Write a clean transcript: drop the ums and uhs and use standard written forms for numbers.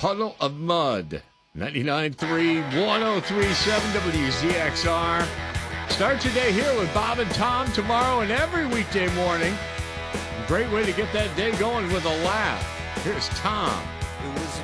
Puddle of Mud. 99.3, 103.7 WZXR. Start your day here with Bob and Tom tomorrow and every weekday morning. Great way to get that day going with a laugh. Here's Tom. It was